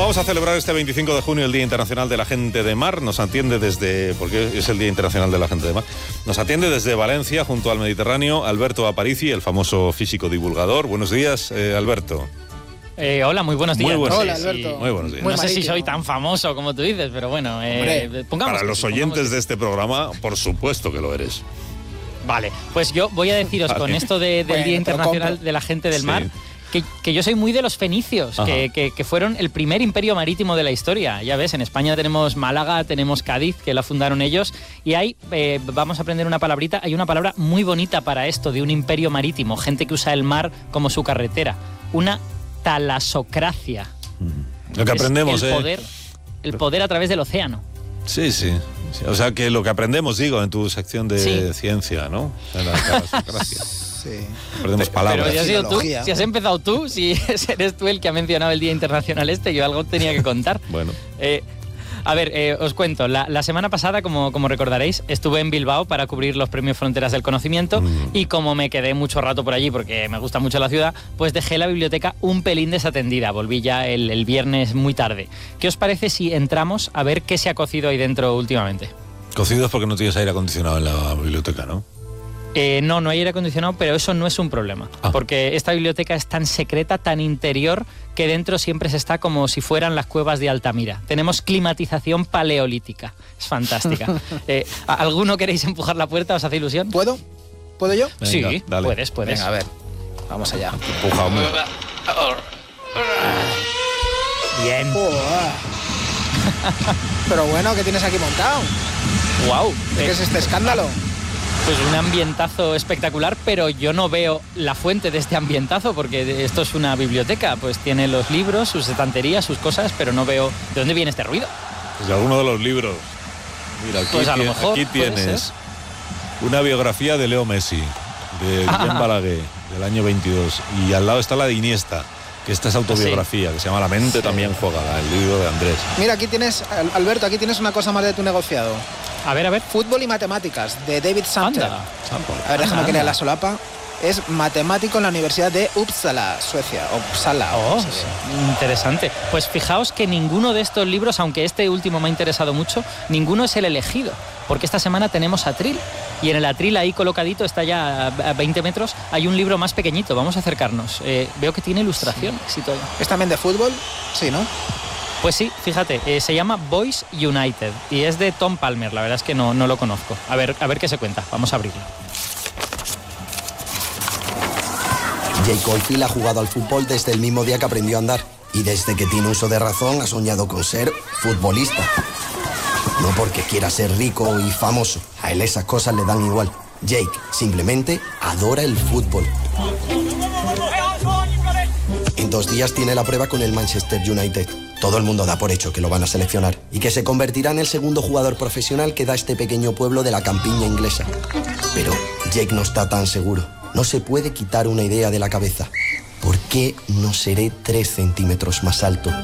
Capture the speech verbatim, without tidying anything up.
Vamos a celebrar este veinticinco de junio el Día Internacional de la Gente de Mar. Nos atiende desde, porque es el Día Internacional de la Gente de Mar, nos atiende desde Valencia, junto al Mediterráneo, Alberto Aparici, el famoso físico divulgador. Buenos días, eh, Alberto. Eh, hola, muy buenos días. Muy buenos Hola, días. Alberto. Muy buenos días. No sé si soy tan famoso como tú dices, pero bueno, eh, pongamos Para que los sí, oyentes pongamos de este programa, por supuesto que lo eres. Vale, pues yo voy a deciros Vale. con esto de, del Bueno, Día pero Internacional compro. de la Gente del Sí. Mar, que, que yo soy muy de los fenicios, que, que, que fueron el primer imperio marítimo de la historia. Ya ves, en España tenemos Málaga, tenemos Cádiz, que la fundaron ellos, y hay, eh, vamos a aprender una palabrita, hay una palabra muy bonita para esto, de un imperio marítimo, gente que usa el mar como su carretera, una talasocracia. Lo que Es aprendemos, el ¿eh? poder, el poder a través del océano. Sí, sí, sí. O sea, que lo que aprendemos, digo, en tu sección de Sí. ciencia, ¿no? En la talasocracia. Sí. Aprendemos palabras. Pero si has, sido tú, Filología. si has empezado tú, si eres tú el que ha mencionado el Día Internacional este, yo algo tenía que contar. Bueno. Eh, a ver, eh, os cuento. La, la semana pasada, como, como recordaréis, estuve en Bilbao para cubrir los premios Fronteras del Conocimiento Mm. y como me quedé mucho rato por allí porque me gusta mucho la ciudad, pues dejé la biblioteca un pelín desatendida. Volví ya el, el viernes muy tarde. ¿Qué os parece si entramos a ver qué se ha cocido ahí dentro últimamente? Cocidos porque no tienes aire acondicionado en la biblioteca, ¿no? Eh, no, no hay aire acondicionado, pero eso no es un problema. Ah. Porque esta biblioteca es tan secreta, tan interior, que dentro siempre se está como si fueran las cuevas de Altamira. Tenemos climatización paleolítica. Es fantástica. eh, ¿Alguno queréis empujar la puerta? ¿Os hace ilusión? ¿Puedo? ¿Puedo yo? Venga, sí, dale. puedes, puedes. Venga, a ver. Vamos allá. Empuja, hombre. Bien. Oh, ah. Pero bueno, ¿qué tienes aquí montado? Wow. ¿De qué es este escándalo? Pues un ambientazo espectacular, pero yo no veo la fuente de este ambientazo, porque esto es una biblioteca, pues tiene los libros, sus estanterías, sus cosas, pero no veo de dónde viene este ruido. Pues de alguno de los libros. Mira, aquí, Pues a lo tie- mejor aquí puede tienes una biografía de Leo Messi, de Ah. Guillem Balaguer, del año veintidós. Y al lado está la de Iniesta, que esta es autobiografía, que se llama La mente también juega, el libro de Andrés. Mira, aquí tienes, Al- Alberto, aquí tienes una cosa más de tu negociado. A ver, a ver. Fútbol y matemáticas, de David Samter. Anda. A ver, déjame Anda, que lea anda. la solapa. Es matemático en la Universidad de Uppsala, Suecia. Uppsala. Oh, no sé bien. interesante. Pues fijaos que ninguno de estos libros, aunque este último me ha interesado mucho, ninguno es el elegido, porque esta semana tenemos Atril, y en el Atril ahí colocadito, está ya a veinte metros, hay un libro más pequeñito. Vamos a acercarnos. Eh, veo que tiene ilustraciones y todo. ¿Es también de fútbol? Sí, ¿no? Pues sí, fíjate, eh, se llama Boys United y es de Tom Palmer. La verdad es que no, no lo conozco. A ver, a ver qué se cuenta. Vamos a abrirlo. Jake Oldfield ha jugado al fútbol desde el mismo día que aprendió a andar. Y desde que tiene uso de razón ha soñado con ser futbolista. No porque quiera ser rico y famoso. A él esas cosas le dan igual. Jake simplemente adora el fútbol. En dos días tiene la prueba con el Manchester United. Todo el mundo da por hecho que lo van a seleccionar y que se convertirá en el segundo jugador profesional que da este pequeño pueblo de la campiña inglesa. Pero Jake no está tan seguro. No se puede quitar una idea de la cabeza. ¿Por qué no seré tres centímetros más alto?